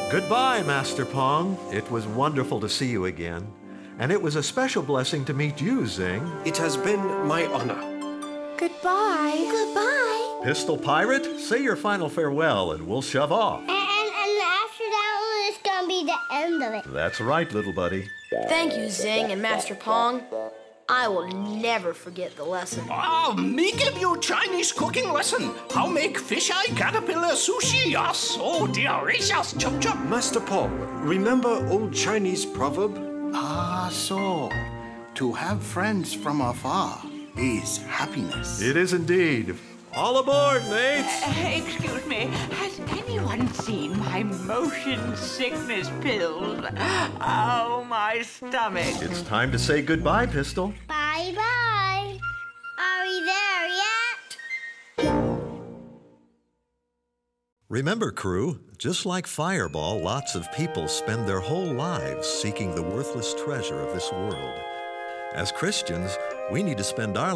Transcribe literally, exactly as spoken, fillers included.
Goodbye, Master Pong. It was wonderful to see you again. And it was a special blessing to meet you, Zing. It has been my honor. Goodbye. Goodbye. Pistol Pirate, say your final farewell and we'll shove off. And, and, and after that one, it's gonna be the end of it. That's right, little buddy. Thank you, Zing and Master Pong. I will never forget the lesson. Ah, me give you Chinese cooking lesson. How make fish eye caterpillar sushi, yes. Oh, delicious, chop chop. Master Pong, remember old Chinese proverb? Ah, so. To have friends from afar is happiness. It is indeed. All aboard, mates! Uh, excuse me, has anyone seen my motion sickness pills? Oh, my stomach. It's time to say goodbye, Pistol. Bye-bye. Are we there yet? Remember, crew, just like Fireball, lots of people spend their whole lives seeking the worthless treasure of this world. As Christians, we need to spend our